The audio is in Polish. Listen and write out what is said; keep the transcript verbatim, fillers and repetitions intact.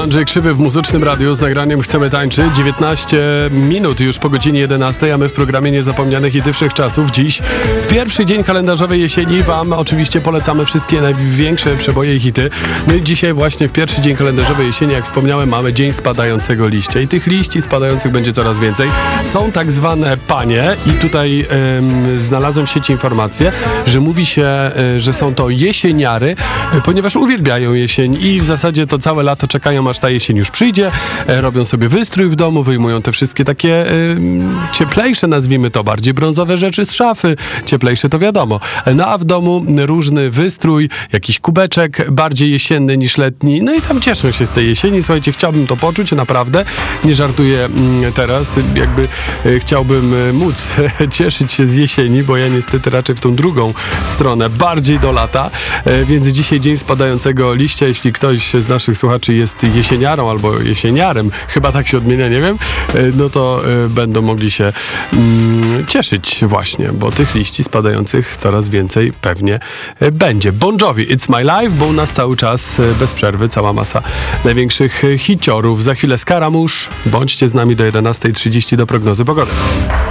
Andrzej Krzywy w Muzycznym Radiu z nagraniem Chcemy Tańczyć. dziewiętnaście minut już po godzinie jedenastej, a my w programie Niezapomniane Hity Wszechczasów. Dziś, w pierwszy dzień kalendarzowej jesieni, wam oczywiście polecamy wszystkie największe przeboje i hity. My dzisiaj właśnie w pierwszy dzień kalendarzowej jesieni, jak wspomniałem, mamy dzień spadającego liścia. I tych liści spadających będzie coraz więcej. Są tak zwane panie i tutaj ym, znalazłem w sieci informację, że mówi się, y, że są to jesieniary, y, ponieważ uwielbiają jesień i w zasadzie to całe lato czekają, aż ta jesień już przyjdzie, e, robią sobie wystrój w domu, wyjmują te wszystkie takie e, cieplejsze, nazwijmy to, bardziej brązowe rzeczy z szafy, cieplejsze to wiadomo. No a w domu różny wystrój, jakiś kubeczek, bardziej jesienny niż letni, no i tam cieszą się z tej jesieni. Słuchajcie, chciałbym to poczuć, naprawdę, nie żartuję mm, teraz, jakby e, chciałbym e, móc e, cieszyć się z jesieni, bo ja niestety raczej w tą drugą stronę, bardziej do lata, e, więc dzisiaj dzień spadającego liścia. Jeśli ktoś z naszych słuchaczy jest jesieniarą albo jesieniarem, chyba tak się odmienia, nie wiem, no to y, będą mogli się mm, cieszyć właśnie, bo tych liści spadających coraz więcej pewnie y, będzie. Bon Jovi, It's My Life, bo u nas cały czas y, bez przerwy cała masa największych y, hiciorów. Za chwilę Skaramusz. Bądźcie z nami do jedenastej trzydzieści do prognozy pogody.